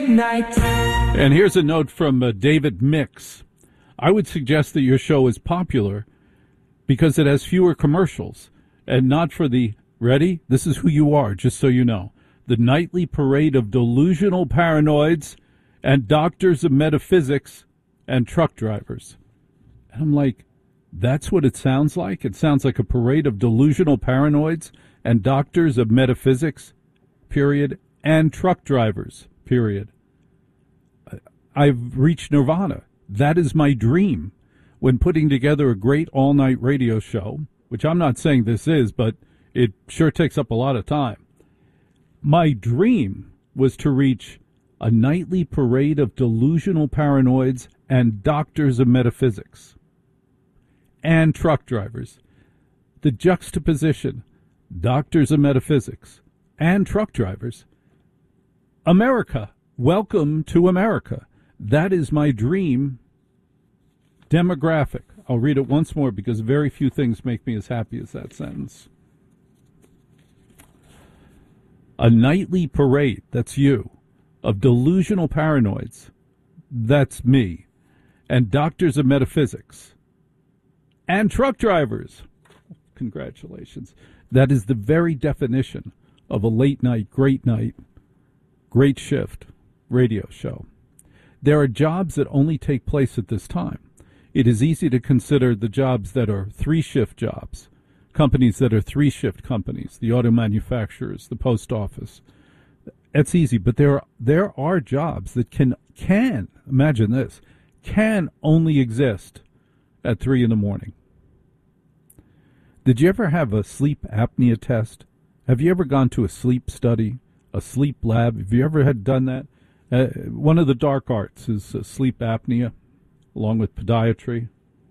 midnight. And here's a note from David Mix. I would suggest that your show is popular because it has fewer commercials and not for the, ready? This is who you are, just so you know. The nightly parade of delusional paranoids and doctors of metaphysics and truck drivers. And I'm like, that's what it sounds like? It sounds like a parade of delusional paranoids and doctors of metaphysics, period, and truck drivers, period. I've reached nirvana. That is my dream when putting together a great all-night radio show, which I'm not saying this is, but it sure takes up a lot of time. My dream was to reach a nightly parade of delusional paranoids and doctors of metaphysics and truck drivers. The juxtaposition, doctors of metaphysics and truck drivers. America, welcome to America. That is my dream demographic. I'll read it once more because very few things make me as happy as that sentence. A nightly parade, that's you, of delusional paranoids, that's me, and doctors of metaphysics, and truck drivers. Congratulations. That is the very definition of a late night, great shift radio show. There are jobs that only take place at this time. It is easy to consider the jobs that are three-shift jobs, companies that are three-shift companies, the auto manufacturers, the post office. It's easy, but there are jobs that can imagine this, can only exist at 3 in the morning. Did you ever have a sleep apnea test? Have you ever gone to a sleep study, a sleep lab? Have you ever done that? One of the dark arts is sleep apnea, along with podiatry,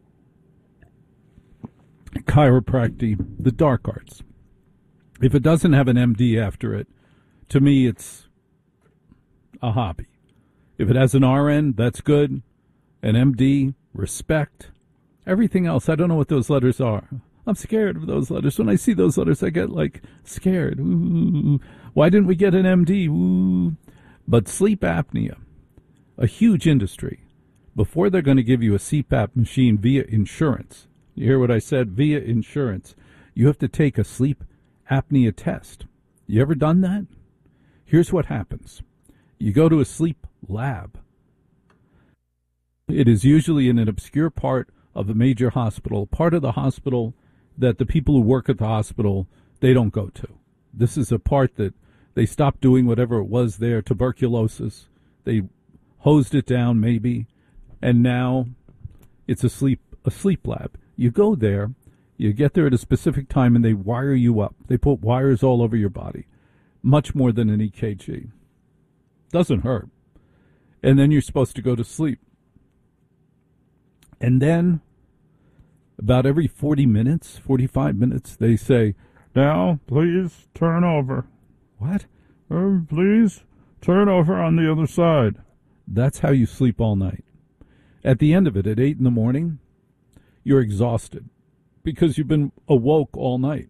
chiropractic, the dark arts. If it doesn't have an MD after it, to me it's a hobby. If it has an RN, that's good. An MD, respect. Everything else, I don't know what those letters are. I'm scared of those letters. When I see those letters, I get, scared. Ooh, why didn't we get an MD? Ooh. But sleep apnea, a huge industry. Before they're going to give you a CPAP machine via insurance, you hear what I said? Via insurance, you have to take a sleep apnea test. You ever done that? Here's what happens. You go to a sleep lab. It is usually in an obscure part of a major hospital, part of the hospital that the people who work at the hospital, they don't go to. This is a part that they stopped doing whatever it was there, tuberculosis. They hosed it down maybe, and now it's a sleep lab. You go there, you get there at a specific time, and they wire you up. They put wires all over your body, much more than an EKG. Doesn't hurt. And then you're supposed to go to sleep. And then, about every 40 minutes, 45 minutes, they say, now, please turn over. What? Please turn over on the other side. That's how you sleep all night. At the end of it, at 8 in the morning, you're exhausted because you've been awoke all night.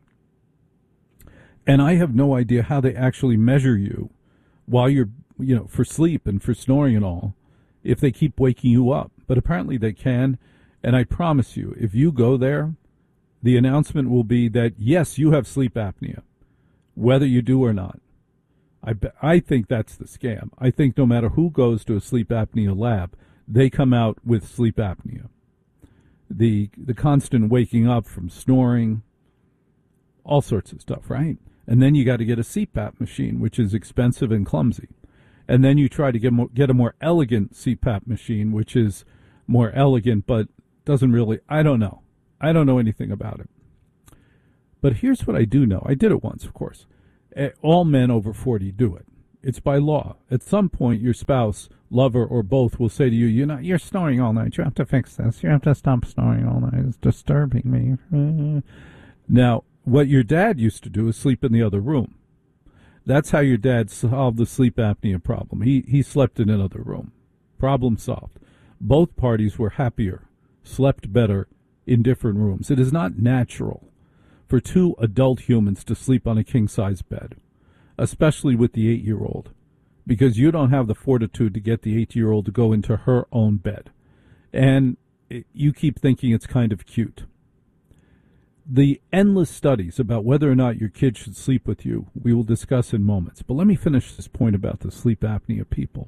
And I have no idea how they actually measure you while you're, for sleep and for snoring and all, if they keep waking you up. But apparently they can. And I promise you, if you go there, the announcement will be that, yes, you have sleep apnea, whether you do or not. I think that's the scam. I think no matter who goes to a sleep apnea lab, they come out with sleep apnea. The constant waking up from snoring, all sorts of stuff, right? And then you got to get a CPAP machine, which is expensive and clumsy. And then you try to get a more elegant CPAP machine, which is more elegant, but doesn't really, I don't know. I don't know anything about it. But here's what I do know. I did it once, of course. All men over 40 do it. It's by law. At some point, your spouse, lover, or both will say to you, you're snoring all night. You have to fix this. You have to stop snoring all night. It's disturbing me. Now, what your dad used to do is sleep in the other room. That's how your dad solved the sleep apnea problem. He slept in another room. Problem solved. Both parties were happier, slept better in different rooms. It is not natural for two adult humans to sleep on a king-size bed, especially with the 8-year-old. because you don't have the fortitude to get the 8-year-old to go into her own bed. And you keep thinking it's kind of cute. The endless studies about whether or not your kid should sleep with you, we will discuss in moments. But let me finish this point about the sleep apnea people.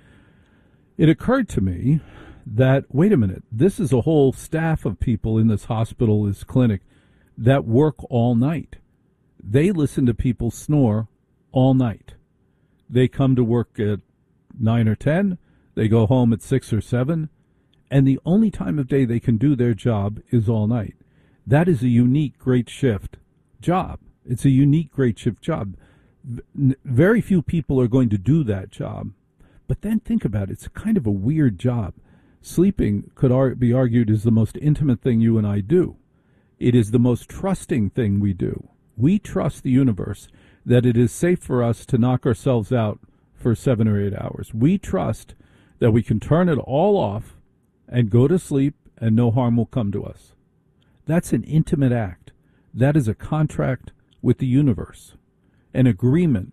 It occurred to me that, wait a minute, this is a whole staff of people in this hospital, this clinic, that work all night. They listen to people snore all night. They come to work at 9 or 10, they go home at 6 or 7, and the only time of day they can do their job is all night. That is a unique great shift job. It's a unique great shift job. Very few people are going to do that job. But then think about it. It's kind of a weird job. Sleeping could be argued is the most intimate thing you and I do. It is the most trusting thing we do. We trust the universe that it is safe for us to knock ourselves out for 7 or 8 hours. We trust that we can turn it all off and go to sleep and no harm will come to us. That's an intimate act. That is a contract with the universe, an agreement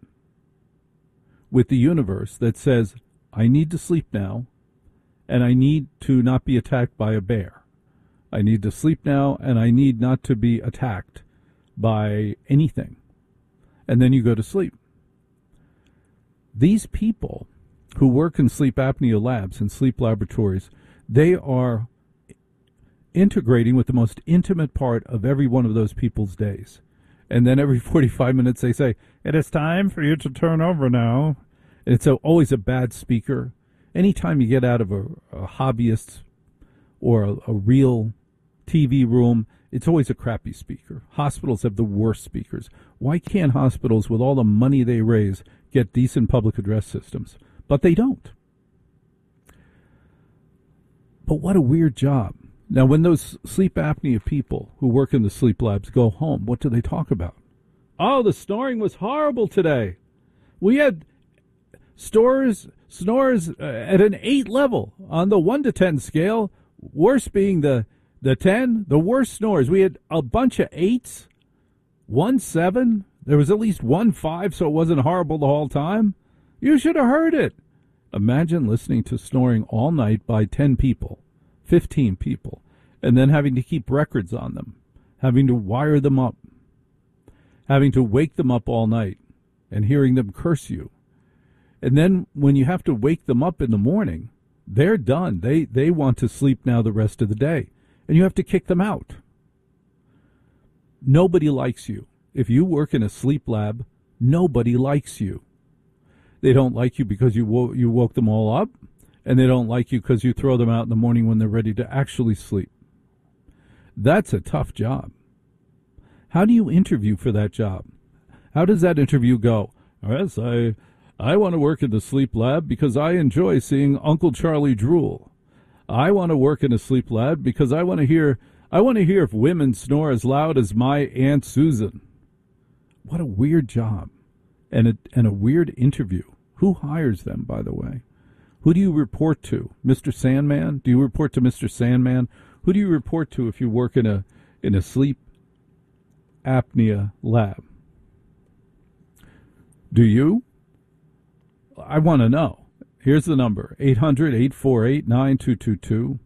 with the universe that says, I need to sleep now, and I need to not be attacked by a bear. I need to sleep now, and I need not to be attacked by anything. And then you go to sleep. These people who work in sleep apnea labs and sleep laboratories, they are integrating with the most intimate part of every one of those people's days. And then every 45 minutes they say, it is time for you to turn over now. And it's always a bad speaker. Anytime you get out of a hobbyist or a real TV room, it's always a crappy speaker. Hospitals have the worst speakers. Why can't hospitals, with all the money they raise, get decent public address systems? But they don't. But what a weird job. Now, when those sleep apnea people who work in the sleep labs go home, what do they talk about? Oh, the snoring was horrible today. We had snores at an 8 level on the 1 to 10 scale, worst being the 10, the worst snores. We had a bunch of 8s, 1 7. There was at least 1 5, so it wasn't horrible the whole time. You should have heard it. Imagine listening to snoring all night by 10 people. 15 people, and then having to keep records on them, having to wire them up, having to wake them up all night, and hearing them curse you. And then when you have to wake them up in the morning, they're done. They want to sleep now the rest of the day, and you have to kick them out. Nobody likes you. If you work in a sleep lab, nobody likes you. They don't like you because you woke them all up, and they don't like you because you throw them out in the morning when they're ready to actually sleep. That's a tough job. How do you interview for that job? How does that interview go? Yes, I want to work in the sleep lab because I enjoy seeing Uncle Charlie drool. I want to work in a sleep lab because I want to hear if women snore as loud as my Aunt Susan. What a weird job, and a weird interview. Who hires them, by the way? Who do you report to? Mr. Sandman? Do you report to Mr. Sandman? Who do you report to if you work in a sleep apnea lab? Do you? I want to know. Here's the number, 800-848-9222,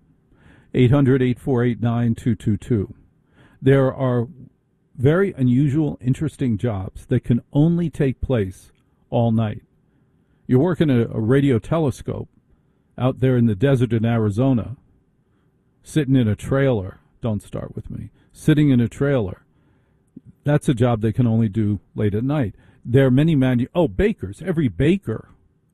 800-848-9222. There are very unusual, interesting jobs that can only take place all night. You're working a radio telescope out there in the desert in Arizona, sitting in a trailer. Don't start with me. Sitting in a trailer. That's a job they can only do late at night. There are many bakers. Every baker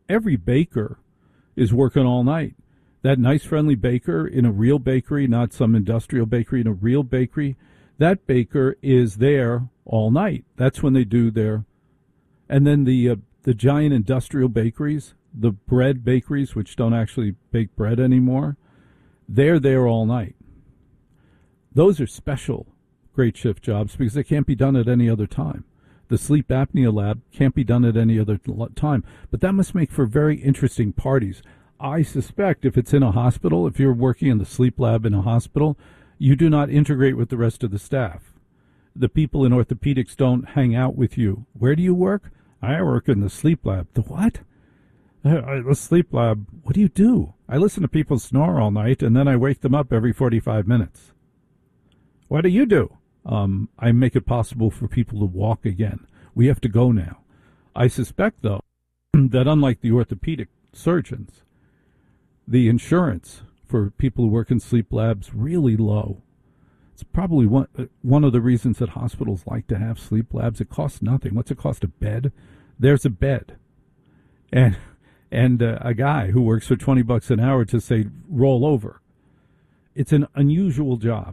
is working all night. That nice, friendly baker in a real bakery, not some industrial bakery, in a real bakery, that baker is there all night. That's when they do their... And then the giant industrial bakeries, the bread bakeries, which don't actually bake bread anymore, they're there all night. Those are special great shift jobs because they can't be done at any other time. The sleep apnea lab can't be done at any other time. But that must make for very interesting parties. I suspect if it's in a hospital, if you're working in the sleep lab in a hospital, you do not integrate with the rest of the staff. The people in orthopedics don't hang out with you. Where do you work? I work in the sleep lab. The what? The sleep lab, what do you do? I listen to people snore all night, and then I wake them up every 45 minutes. What do you do? I make it possible for people to walk again. We have to go now. I suspect, though, that unlike the orthopedic surgeons, the insurance for people who work in sleep labs really low. It's probably one of the reasons that hospitals like to have sleep labs. It costs nothing. What's it cost? A bed? There's a bed. And a guy who works for $20 an hour to say, roll over. It's an unusual job.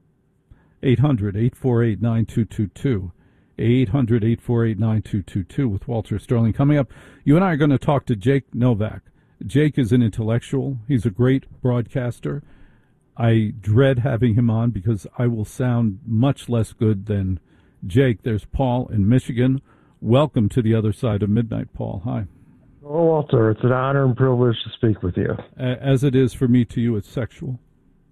800-848-9222. 800-848-9222 with Walter Sterling. Coming up, you and I are going to talk to Jake Novak. Jake is an intellectual. He's a great broadcaster. I dread having him on because I will sound much less good than Jake. There's Paul in Michigan. Welcome to the other side of midnight, Paul. Hi. Oh, Walter, it's an honor and privilege to speak with you. As it is for me to you, it's sexual.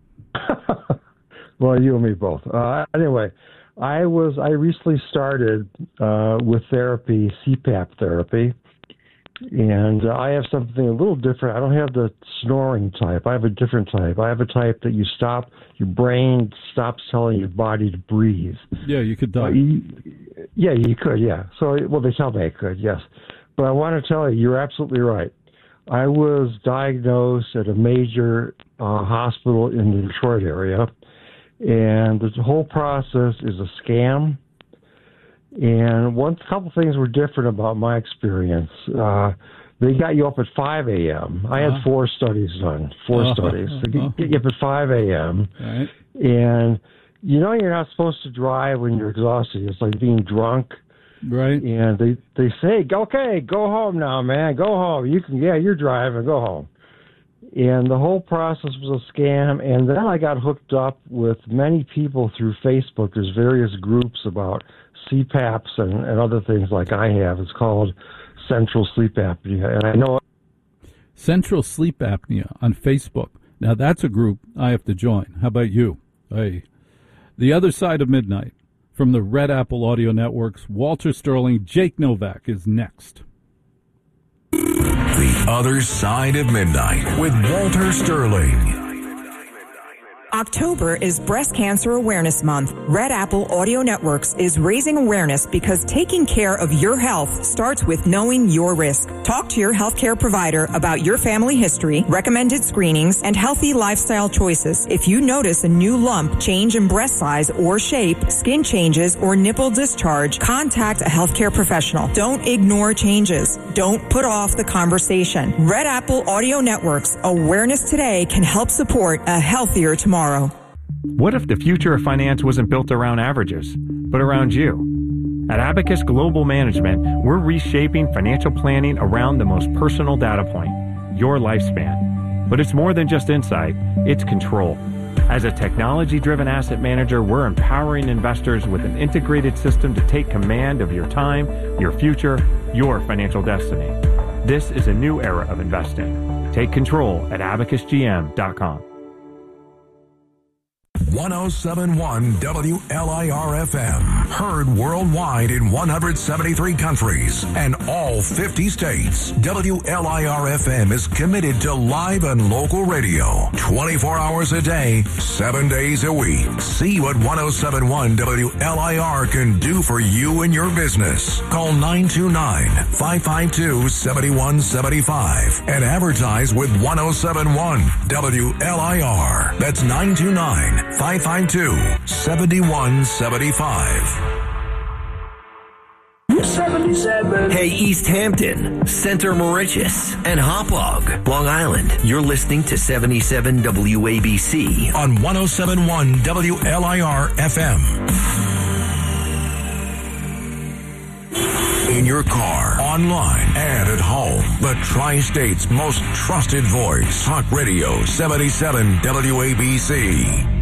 Well, you and me both. Anyway, I recently started with therapy, CPAP therapy, and I have something a little different. I don't have the snoring type. I have a different type. I have a type that your brain stops telling your body to breathe. Yeah, you could die. You could, yeah. So, well, they tell me I could, yes. But I want to tell you, you're absolutely right. I was diagnosed at a major hospital in the Detroit area, and the whole process is a scam. And couple things were different about my experience. They got you up at 5 a.m. I had 4 studies done, studies. They get you up at 5 a.m. Right. And you know you're not supposed to drive when you're exhausted. It's like being drunk. Right. And they say, okay, go home now, man. Go home. You're driving. Go home. And the whole process was a scam. And then I got hooked up with many people through Facebook. There's various groups about CPAPs and other things like I have. It's called Central Sleep Apnea. And I know Central Sleep Apnea on Facebook. Now that's a group I have to join. How about you? Hey. The Other Side of Midnight. From the Red Apple Audio Networks, Walter Sterling. Jake Novak is next. The Other Side of Midnight with Walter Sterling. October is Breast Cancer Awareness Month. Red Apple Audio Networks is raising awareness because taking care of your health starts with knowing your risk. Talk to your healthcare provider about your family history, recommended screenings, and healthy lifestyle choices. If you notice a new lump, change in breast size or shape, skin changes, or nipple discharge, contact a healthcare professional. Don't ignore changes. Don't put off the conversation. Red Apple Audio Networks. Awareness today can help support a healthier tomorrow. What if the future of finance wasn't built around averages, but around you? At Abacus Global Management, we're reshaping financial planning around the most personal data point, your lifespan. But it's more than just insight, it's control. As a technology-driven asset manager, we're empowering investors with an integrated system to take command of your time, your future, your financial destiny. This is a new era of investing. Take control at abacusgm.com. 1071 WLIR-FM. Heard worldwide in 173 countries and all 50 states. WLIR-FM is committed to live and local radio. 24 hours a day, 7 days a week. See what 1071 WLIR can do for you and your business. Call 929-552-7175 and advertise with 1071 WLIR. That's 929-552-7175. 77. Hey, East Hampton, Center Moriches, and Hauppauge, Long Island. You're listening to 77 WABC on 1071 WLIR-FM. In your car, online, and at home. The Tri-State's most trusted voice. Talk Radio 77 WABC.